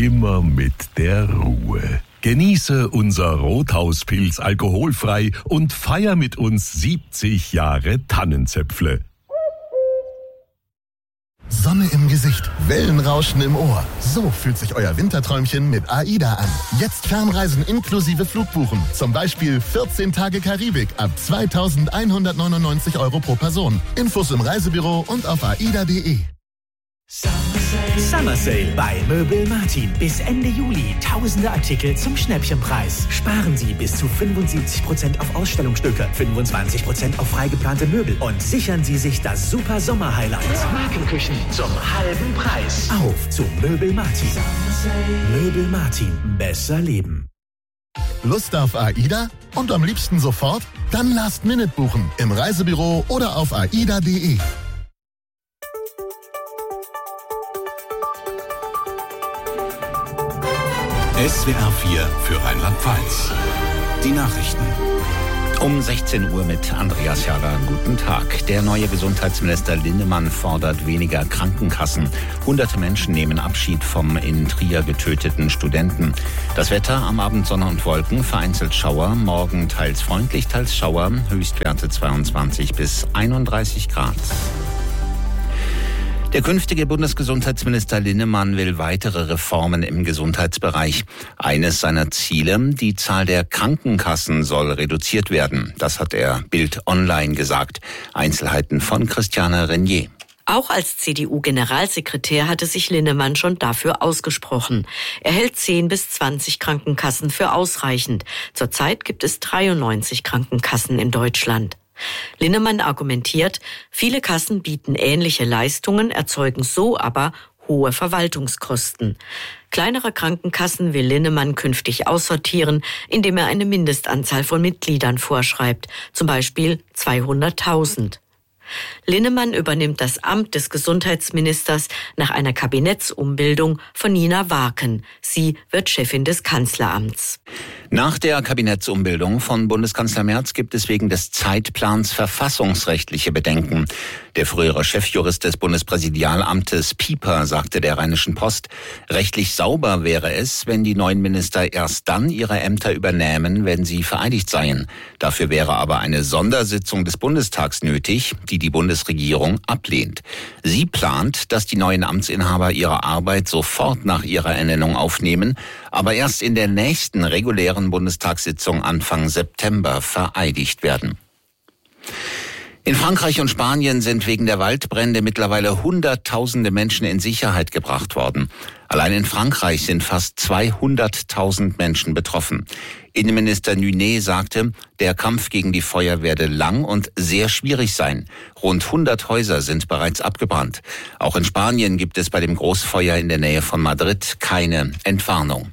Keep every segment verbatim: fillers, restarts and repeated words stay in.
immer mit der Ruhe. Genieße unser Rothauspilz alkoholfrei und feier mit uns siebzig Jahre Tannenzäpfle. Sonne im Gesicht, Wellenrauschen im Ohr. So fühlt sich euer Winterträumchen mit AIDA an. Jetzt Fernreisen inklusive Flugbuchen. Zum Beispiel vierzehn Tage Karibik ab zweitausendeinhundertneunundneunzig Euro pro Person. Infos im Reisebüro und auf aida punkt de. Summer Sale bei Möbel Martin. Bis Ende Juli tausende Artikel zum Schnäppchenpreis. Sparen Sie bis zu fünfundsiebzig Prozent auf Ausstellungsstücke, fünfundzwanzig Prozent auf freigeplante Möbel und sichern Sie sich das super Sommer-Highlight. Markenküchen zum halben Preis. Auf zu Möbel Martin. Möbel Martin. Besser leben. Lust auf AIDA? Und am liebsten sofort? Dann Last Minute buchen. Im Reisebüro oder auf aida punkt de. S W R vier für Rheinland-Pfalz. Die Nachrichten. Um sechzehn Uhr mit Andreas Jahler. Guten Tag. Der neue Gesundheitsminister Linnemann fordert weniger Krankenkassen. Hunderte Menschen nehmen Abschied vom in Trier getöteten Studenten. Das Wetter: am Abend Sonne und Wolken, vereinzelt Schauer. Morgen teils freundlich, teils Schauer. Höchstwerte zweiundzwanzig bis einunddreißig Grad. Der künftige Bundesgesundheitsminister Linnemann will weitere Reformen im Gesundheitsbereich. Eines seiner Ziele: die Zahl der Krankenkassen soll reduziert werden. Das hat er Bild Online gesagt. Einzelheiten von Christiane Renier. Auch als C D U-Generalsekretär hatte sich Linnemann schon dafür ausgesprochen. Er hält zehn bis zwanzig Krankenkassen für ausreichend. Zurzeit gibt es dreiundneunzig Krankenkassen in Deutschland. Linnemann argumentiert, viele Kassen bieten ähnliche Leistungen, erzeugen so aber hohe Verwaltungskosten. Kleinere Krankenkassen will Linnemann künftig aussortieren, indem er eine Mindestanzahl von Mitgliedern vorschreibt, zum Beispiel zweihunderttausend. Linnemann übernimmt das Amt des Gesundheitsministers nach einer Kabinettsumbildung von Nina Warken. Sie wird Chefin des Kanzleramts. Nach der Kabinettsumbildung von Bundeskanzler Merz gibt es wegen des Zeitplans verfassungsrechtliche Bedenken. Der frühere Chefjurist des Bundespräsidialamtes Pieper sagte der Rheinischen Post, rechtlich sauber wäre es, wenn die neuen Minister erst dann ihre Ämter übernähmen, wenn sie vereidigt seien. Dafür wäre aber eine Sondersitzung des Bundestags nötig, die die Bundesregierung ablehnt. Sie plant, dass die neuen Amtsinhaber ihre Arbeit sofort nach ihrer Ernennung aufnehmen, aber erst in der nächsten regulären Bundestagssitzung Anfang September vereidigt werden. In Frankreich und Spanien sind wegen der Waldbrände mittlerweile Hunderttausende Menschen in Sicherheit gebracht worden. Allein in Frankreich sind fast zweihunderttausend Menschen betroffen. Innenminister Nunet sagte, der Kampf gegen die Feuer werde lang und sehr schwierig sein. Rund hundert Häuser sind bereits abgebrannt. Auch in Spanien gibt es bei dem Großfeuer in der Nähe von Madrid keine Entwarnung.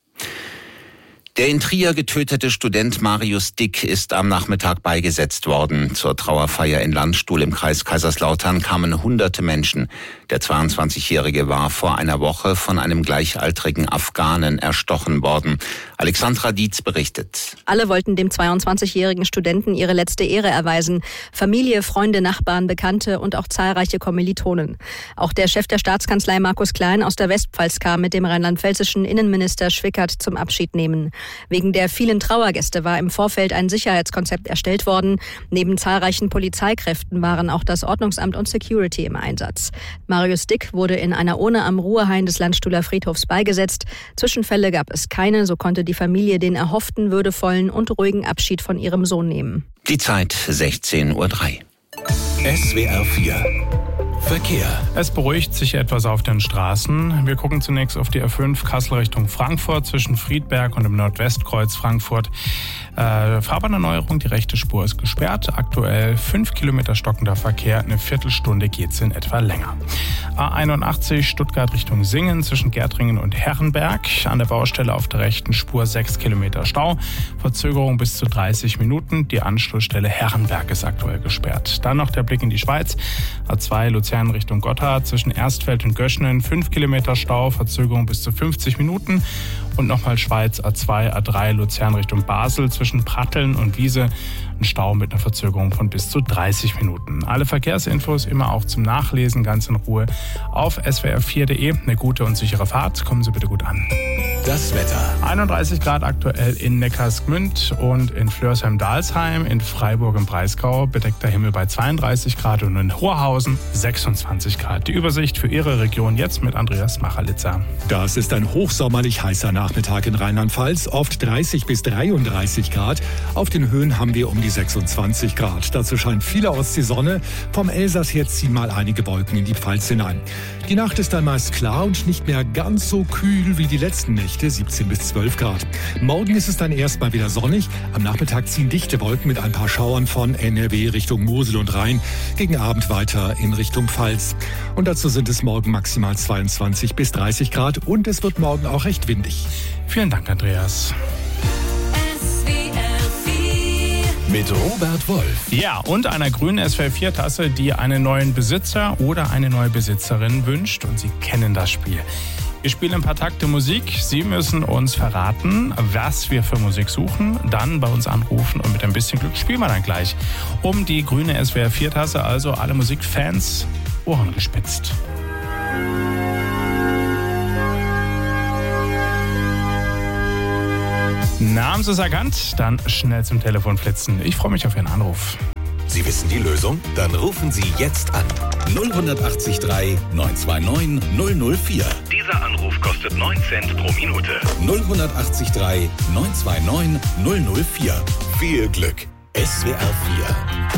Der in Trier getötete Student Marius Dick ist am Nachmittag beigesetzt worden. Zur Trauerfeier in Landstuhl im Kreis Kaiserslautern kamen hunderte Menschen. Der zweiundzwanzigjährige war vor einer Woche von einem gleichaltrigen Afghanen erstochen worden. Alexandra Dietz berichtet. Alle wollten dem zweiundzwanzigjährigen Studenten ihre letzte Ehre erweisen. Familie, Freunde, Nachbarn, Bekannte und auch zahlreiche Kommilitonen. Auch der Chef der Staatskanzlei Markus Klein aus der Westpfalz kam mit dem rheinland-pfälzischen Innenminister Schwickert zum Abschied nehmen. Wegen der vielen Trauergäste war im Vorfeld ein Sicherheitskonzept erstellt worden. Neben zahlreichen Polizeikräften waren auch das Ordnungsamt und Security im Einsatz. Marius Dick wurde in einer Urne am Ruhehain des Landstuhler Friedhofs beigesetzt. Zwischenfälle gab es keine, so konnte die Familie den erhofften würdevollen und ruhigen Abschied von ihrem Sohn nehmen. Die Zeit sechzehn Uhr drei. S W R vier Verkehr. Es beruhigt sich etwas auf den Straßen. Wir gucken zunächst auf die A fünf Kassel Richtung Frankfurt zwischen Friedberg und dem Nordwestkreuz Frankfurt. Äh, Fahrbahnerneuerung, die rechte Spur ist gesperrt. Aktuell fünf Kilometer stockender Verkehr. Eine Viertelstunde geht's in etwa länger. A einundachtzig Stuttgart Richtung Singen zwischen Gärtringen und Herrenberg. An der Baustelle auf der rechten Spur sechs Kilometer Stau. Verzögerung bis zu dreißig Minuten. Die Anschlussstelle Herrenberg ist aktuell gesperrt. Dann noch der Blick in die Schweiz. A zwei Luzern Richtung Gotthard zwischen Erstfeld und Göschnen fünf Kilometer Stau. Verzögerung bis zu fünfzig Minuten. Und nochmal Schweiz A zwei, A drei Luzern Richtung Basel zwischen Pratteln und Wiese. Ein Stau mit einer Verzögerung von bis zu dreißig Minuten. Alle Verkehrsinfos immer auch zum Nachlesen ganz in Ruhe auf s w r vier punkt de. Eine gute und sichere Fahrt. Kommen Sie bitte gut an. Das Wetter. einunddreißig Grad aktuell in Neckargemünd und in Flörsheim-Dalsheim, in Freiburg im Breisgau, bedeckter Himmel bei zweiunddreißig Grad und in Horhausen sechsundzwanzig Grad. Die Übersicht für Ihre Region jetzt mit Andreas Machalitzer. Das ist ein hochsommerlich heißer Nachmittag in Rheinland-Pfalz, oft dreißig bis dreiunddreißig Grad. Auf den Höhen haben wir um die sechsundzwanzig Grad. Dazu scheint vielerorts die Sonne. Vom Elsass her ziehen mal einige Wolken in die Pfalz hinein. Die Nacht ist dann meist klar und nicht mehr ganz so kühl wie die letzten Nächte, siebzehn bis zwölf Grad. Morgen ist es dann erstmal wieder sonnig. Am Nachmittag ziehen dichte Wolken mit ein paar Schauern von N R W Richtung Mosel und Rhein. Gegen Abend weiter in Richtung Pfalz. Und dazu sind es morgen maximal zweiundzwanzig bis dreißig Grad und es wird morgen auch recht windig. Vielen Dank, Andreas. Mit Robert Wolf. Ja, und einer grünen S W R vier Tasse, die einen neuen Besitzer oder eine neue Besitzerin wünscht. Und Sie kennen das Spiel. Wir spielen ein paar Takte Musik. Sie müssen uns verraten, was wir für Musik suchen. Dann bei uns anrufen und mit ein bisschen Glück spielen wir dann gleich um die grüne S W R vier Tasse. Also alle Musikfans, Ohren gespitzt. Na, haben Sie es erkannt? Dann schnell zum Telefon flitzen. Ich freue mich auf Ihren Anruf. Sie wissen die Lösung? Dann rufen Sie jetzt an. null acht drei neun zwei neun null null vier. Dieser Anruf kostet neun Cent pro Minute. null acht drei neun zwei neun null null vier. Viel Glück. S W R vier.